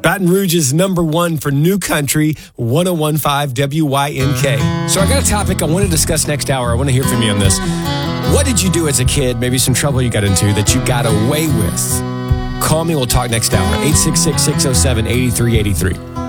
Baton Rouge is number one for New Country, 101.5 WYNK. So I got a topic I want to discuss next hour. I want to hear from you on this. What did you do as a kid, maybe some trouble you got into, that you got away with? Call me. We'll talk next hour. 866-607-8383.